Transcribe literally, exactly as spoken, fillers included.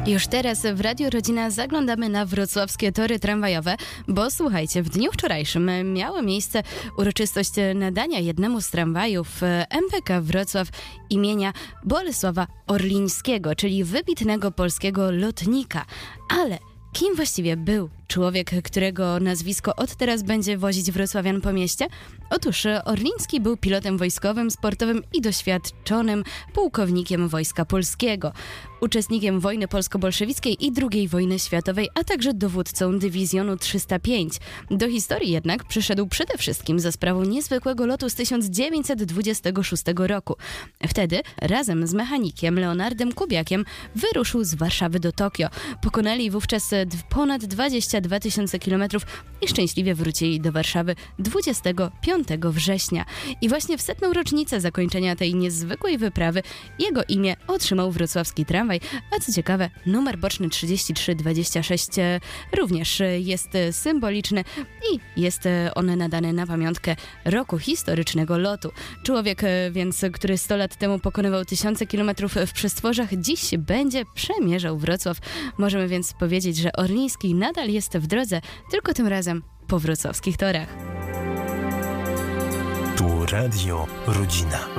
Już teraz w Radiu Rodzina zaglądamy na wrocławskie tory tramwajowe, bo słuchajcie, w dniu wczorajszym miała miejsce uroczystość nadania jednemu z tramwajów M P K Wrocław imienia Bolesława Orlińskiego, czyli wybitnego polskiego lotnika. Ale kim właściwie był człowiek, którego nazwisko od teraz będzie wozić wrocławian po mieście? Otóż Orliński był pilotem wojskowym, sportowym i doświadczonym pułkownikiem Wojska Polskiego, uczestnikiem wojny polsko-bolszewickiej i drugiej wojny światowej, a także dowódcą dywizjonu trzysta pięć. Do historii jednak przyszedł przede wszystkim za sprawą niezwykłego lotu z tysiąc dziewięćset dwudziestego szóstego roku. Wtedy razem z mechanikiem Leonardem Kubiakiem wyruszył z Warszawy do Tokio. Pokonali wówczas ponad dwadzieścia dwa tysiące kilometrów i szczęśliwie wrócili do Warszawy dwudziestego piątego września. I właśnie w setną rocznicę zakończenia tej niezwykłej wyprawy jego imię otrzymał wrocławski tramwaj, a co ciekawe, numer boczny trzydzieści trzy dwadzieścia sześć również jest symboliczny i jest on nadany na pamiątkę roku historycznego lotu. Człowiek więc, który sto lat temu pokonywał tysiące kilometrów w przestworzach, dziś będzie przemierzał Wrocław. Możemy więc powiedzieć, że Orliński nadal jest w drodze, tylko tym razem po wrocławskich torach. Tu Radio Rodzina.